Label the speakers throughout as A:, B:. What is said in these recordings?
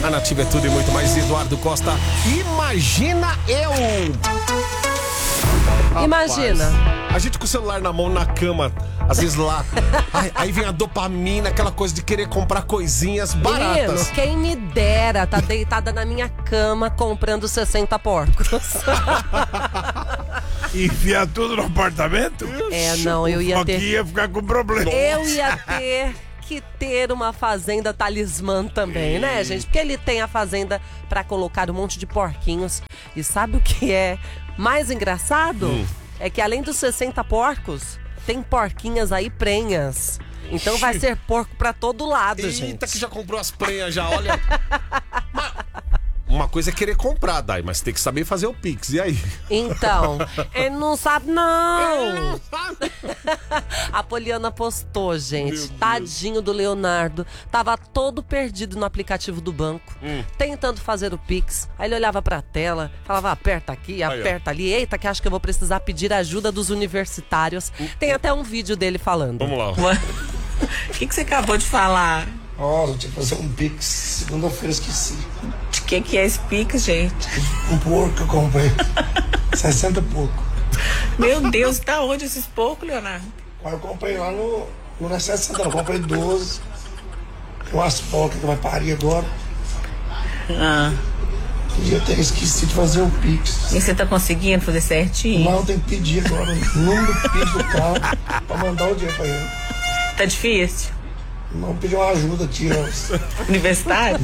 A: A Nativa é tudo e muito mais. Eduardo Costa, imagina eu!
B: Imagina.
A: Rapaz, a gente com o celular na mão, na cama, às vezes lá. Aí vem a dopamina, aquela coisa de querer comprar coisinhas baratas.
B: Menino, quem me dera tá deitada na minha cama comprando 60 porcos.
C: Enfiar tudo no apartamento?
B: Não, eu ia ter...
C: ia ficar com problema.
B: Eu ia ter que ter uma fazenda talismã também, né, gente? Porque ele tem a fazenda pra colocar um monte de porquinhos. E sabe o que é mais engraçado? É que além dos 60 porcos, tem porquinhas aí prenhas. Então vai ser porco pra todo lado, gente.
A: Eita, que já comprou as prenhas já, olha. Uma coisa é querer comprar, Dai, mas tem que saber fazer o Pix, e aí?
B: Então, ele não sabe não. A Poliana postou, gente. Tadinho do Leonardo. Tava todo perdido no aplicativo do banco, tentando fazer o Pix. Aí ele olhava pra tela, falava, aperta aqui, aperta ali. Eita, que acho que eu vou precisar pedir ajuda dos universitários. Tem até um vídeo dele falando.
A: Vamos lá.
D: O que você acabou de falar?
E: Nossa, eu tinha que fazer um Pix. Segunda-feira esqueci.
D: De que é esse Pix, gente?
E: Um porco que eu comprei. 60 e pouco.
D: Meu Deus, tá onde esses porcos, Leonardo?
E: Mas eu comprei lá no... Não é 60, não. Eu comprei 12. Tem umas porcas que vai parir agora. Podia ter esquecido de fazer o Pix.
D: E você tá conseguindo fazer certinho?
E: Mas eu tenho que pedir agora o número do Pix do carro pra mandar o dinheiro pra ele.
D: Tá difícil?
E: Vamos pedir uma ajuda aqui,
D: Universitário?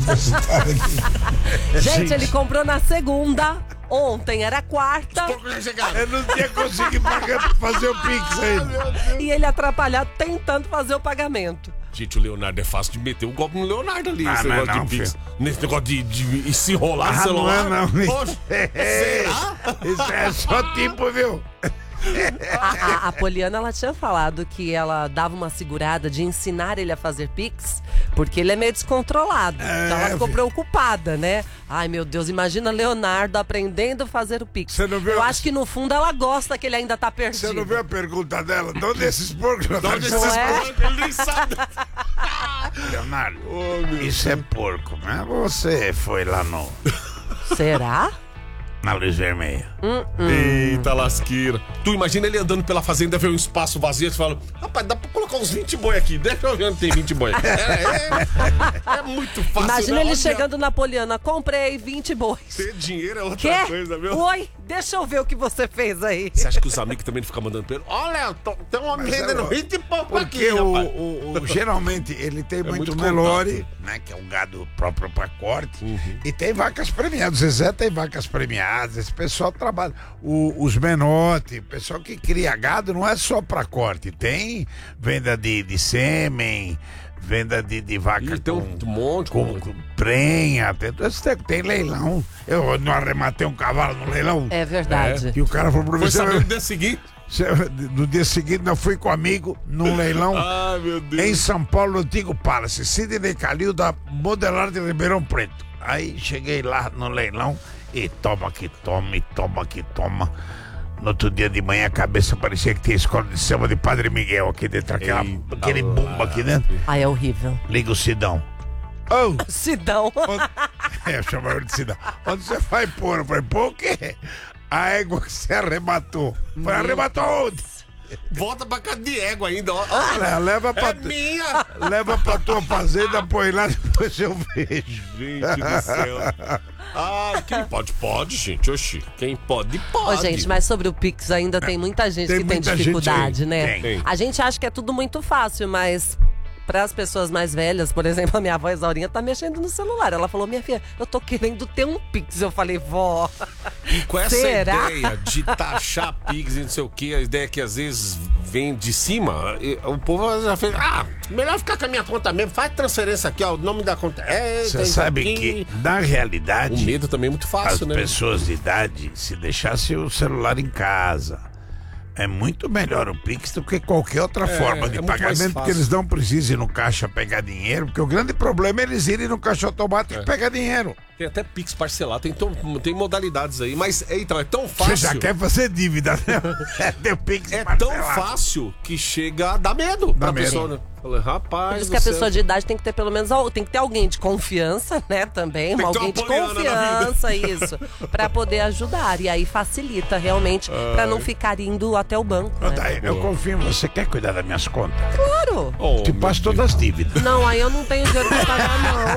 B: Gente, ele comprou na segunda. Ontem era quarta.
C: Eu não tinha conseguido fazer o Pix ainda.
B: E ele atrapalhado tentando fazer o pagamento.
A: Gente, o Leonardo é fácil de meter o golpe no Leonardo ali.
C: Ah,
A: Esse
C: não é
A: negócio
C: não,
A: de Pix.
C: filho.
A: Nesse negócio de se enrolar no
C: Não
A: celular.
C: é não.
A: Poxa, será?
C: Isso é só tipo, viu?
B: A Poliana, ela tinha falado que ela dava uma segurada de ensinar ele a fazer Pix, porque ele é meio descontrolado. Então ela ficou preocupada, né? Ai, meu Deus, imagina Leonardo aprendendo a fazer o Pix.
C: Você não viu?
B: Eu acho que no fundo ela gosta que ele ainda tá perdido.
C: Você não viu a pergunta dela? De onde esses porcos?
A: De onde esses porcos? Ele nem sabe.
C: Leonardo, isso é porco, né? Você foi lá
B: Será?
C: na Luz Vermelha.
A: Eita lasqueira. Tu imagina ele andando pela fazenda, vê um espaço vazio e fala, rapaz, dá pra colocar uns 20 boi aqui. Deixa eu ver onde tem 20 boi. É muito fácil.
B: Imagina
A: né?
B: ele
A: Olha,
B: chegando na Poliana, comprei 20 bois.
A: ter dinheiro é outra
B: Quê?
A: coisa, viu?
B: Oi, deixa eu ver o que você fez aí.
A: Você acha que os amigos também não ficam mandando pra ele? Olha, tem um homem vendendo 20 e pouco aqui,
C: Porque
A: rapaz.
C: geralmente ele tem muito
A: muito
C: Nelore, né? Que é um gado próprio para corte. E tem vacas premiadas. O Zezé tem vacas premiadas. Esse pessoal trabalha. Os menotes, o pessoal que cria gado não é só para corte. Tem venda de sêmen, venda de vaca
A: Tem um monte.
C: com prenha. Tem leilão. Eu não arrematei um cavalo no leilão.
B: É verdade.
C: E o cara falou pra
A: Foi
C: mim,
A: saber no dia seguinte.
C: no dia seguinte, eu fui com um amigo num leilão
A: Ai, meu Deus.
C: em São Paulo, no antigo Palace, Sidney Calil da Modelar de Ribeirão Preto. Aí cheguei lá no leilão e toma que toma, e toma que toma. No outro dia de manhã a cabeça parecia que tinha escola de samba de Padre Miguel aqui dentro, aquele bumbo aqui dentro.
B: Ai, é horrível.
C: Liga o Sidão. Oh,
B: Sidão.
C: eu chamava ele de Sidão. Onde você vai pôr? Eu falei, pô, o quê? A égua que você arrematou. Falei, arrematou onde?
A: Volta pra casa de égua ainda, ó.
C: Leva pra,
A: É minha!
C: leva pra tua fazenda, põe lá, depois eu vejo.
A: Gente do céu. Ai, quem pode, pode, gente. Oxi, quem pode, pode.
B: Ô, gente, mas sobre o Pix ainda tem muita gente
C: Tem
B: que tem
C: muita
B: dificuldade,
C: gente aí.
B: né?
C: Tem.
B: A gente acha que é tudo muito fácil, mas para as pessoas mais velhas, por exemplo, a minha avó Isaurinha tá mexendo no celular. Ela falou, minha filha, eu tô querendo ter um Pix. Eu falei, vó,
A: E com essa
B: será?
A: ideia de taxar Pix e não sei o que, a ideia que às vezes vem de cima, o povo já fez, melhor ficar com a minha conta mesmo, faz transferência aqui, ó, o nome da conta.
C: Você sabe que, na realidade,
A: o medo também é muito
C: as
A: fácil, né?
C: pessoas de idade, se deixasse o celular em casa, é muito melhor o Pix do que qualquer outra forma de
A: muito mais
C: pagamento, porque
A: fácil.
C: eles não precisam ir no caixa pegar dinheiro, porque o grande problema é eles irem no caixa automático e pegar dinheiro.
A: Tem até Pix parcelado, tem modalidades aí, mas então é tão
C: Você
A: fácil.
C: já quer fazer dívida, né? Tem o Pix
A: É
C: parcelado.
A: tão fácil que chega a dar medo pra
C: medo.
A: pessoa, né? Falei, rapaz.
B: Diz que a pessoa de idade tem que ter pelo menos tem que ter alguém de confiança, né? Também,
A: Tem que ter
B: alguém de
A: uma poliana na
B: confiança, isso, pra poder ajudar. E aí facilita realmente pra não ficar indo até o banco.
C: Ô,
B: Né?
C: Daí, eu confio, você quer cuidar das minhas contas?
B: Claro!
A: Oh,
C: Te passo todas as dívidas.
B: Não, aí eu não tenho dinheiro pra pagar,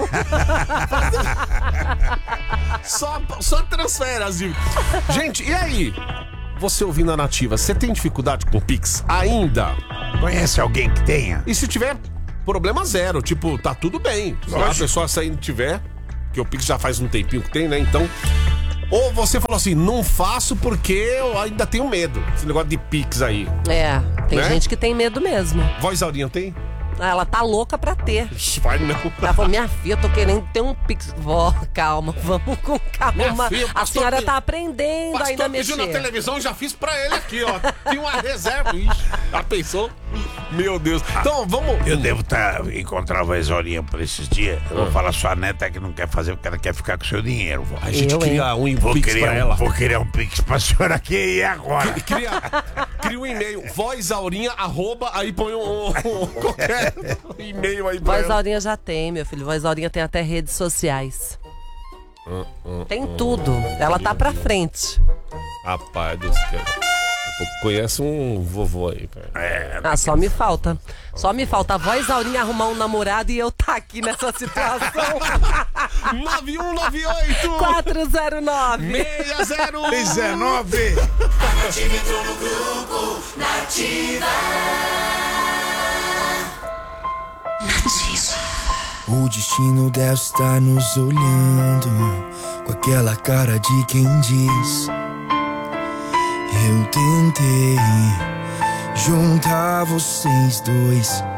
B: não.
A: Só transfere as dívidas. Gente, e aí? Você ouvindo a Nativa, você tem dificuldade com o Pix ainda?
C: Conhece alguém que tenha?
A: E se tiver problema zero, tipo, tá tudo bem. Se a
C: Lógico.
A: pessoa saindo tiver, que o Pix já faz um tempinho que tem, né? Então. Ou você falou assim, não faço porque eu ainda tenho medo. Esse negócio de Pix aí.
B: É, tem
A: Né?
B: gente que tem medo mesmo.
A: Voz Aurinha tem?
B: Ela tá louca pra ter.
A: Vai não.
B: Ela falou, minha filha, eu tô querendo ter um Pix. Vó, calma, vamos com calma.
A: Minha filha, o
B: A
A: pastor
B: senhora tá aprendendo ainda a
A: Pastor pediu na
B: mexer.
A: televisão, já fiz pra ele aqui, ó. Tem uma reserva. Ixi, já pensou? Meu Deus. Então, vamos...
C: Eu devo encontrar a vozorinha por esses dias. Eu vou falar sua neta que não quer fazer porque ela quer ficar com seu dinheiro, vó.
A: A gente
B: Eu,
A: cria um
C: Vou
A: Pix
C: criar,
A: pra ela.
C: vou criar um Pix pra senhora aqui e agora.
A: Cria um e-mail, vozaurinha, @ aí põe qualquer e-mail aí pra
B: Voz
A: ela.
B: Aurinha já tem, meu filho. Voz Aurinha tem até redes sociais. Tem tudo. Ela tá pra frente.
A: Rapaz do céu. Conhece um vovô aí, cara.
B: Ah, só me falta. Só me falta a Voz Aurinha arrumar um namorado e eu tá aqui nessa situação.
A: 9198
B: 409.
A: 60
C: 19.
F: Nativa entrou no grupo, Nativa.
G: O destino deve estar nos olhando com aquela cara de quem diz: eu tentei juntar vocês dois,